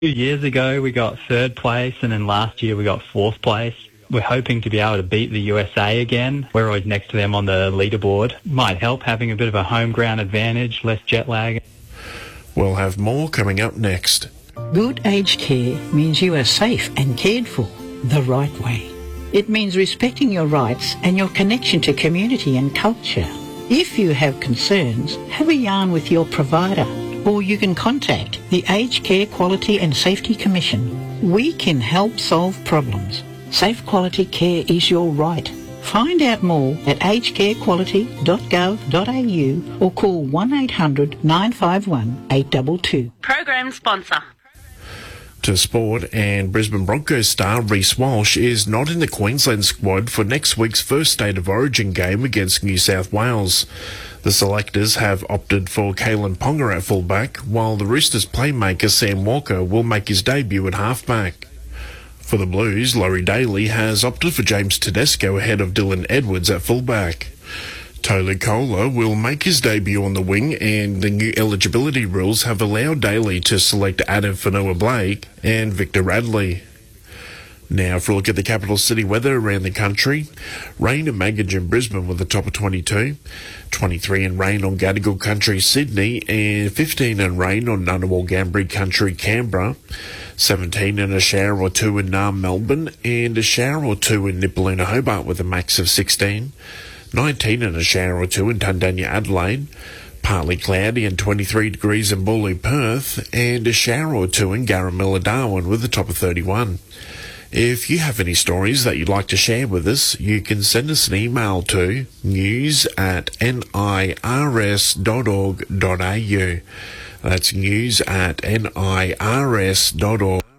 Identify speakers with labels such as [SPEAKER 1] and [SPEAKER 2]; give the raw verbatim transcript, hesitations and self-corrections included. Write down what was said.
[SPEAKER 1] Two years ago, we got third place, and then last year we got fourth place. We're hoping to be able to beat the U S A again. We're always next to them on the leaderboard. Might help having a bit of a home ground advantage, less jet lag.
[SPEAKER 2] We'll have more coming up next.
[SPEAKER 3] Good aged care means you are safe and cared for the right way. It means respecting your rights and your connection to community and culture. If you have concerns, have a yarn with your provider, or you can contact the Aged Care Quality and Safety Commission. We can help solve problems. Safe quality care is your right. Find out more at aged care quality dot gov dot a u or call one eight hundred nine five one eight two two.
[SPEAKER 4] Program sponsor.
[SPEAKER 2] To sport, and Brisbane Broncos star Reece Walsh is not in the Queensland squad for next week's first State of Origin game against New South Wales. The selectors have opted for Kalen Ponga at fullback, while the Roosters playmaker Sam Walker will make his debut at halfback. For the Blues, Laurie Daly has opted for James Tedesco ahead of Dylan Edwards at fullback. Tolu Kola will make his debut on the wing, and the new eligibility rules have allowed Daly to select Adam Whanua-Blake and Victor Radley. Now for a look at the capital city weather around the country. Rain and Maggie in Brisbane with a top of twenty-two. twenty-three and rain on Gadigal Country, Sydney, and fifteen and rain on Ngunnawal Gambri Country, Canberra. seventeen and a shower or two in Naarm, Melbourne, and a shower or two in Nipaluna, Hobart with a max of sixteen. nineteen and a shower or two in Tundanya, Adelaide. Partly cloudy and twenty-three degrees in Boolie, Perth, and a shower or two in Garamilla, Darwin with a top of thirty-one. If you have any stories that you'd like to share with us, you can send us an email to news at nirs dot org dot a u. That's news at nirs dot org.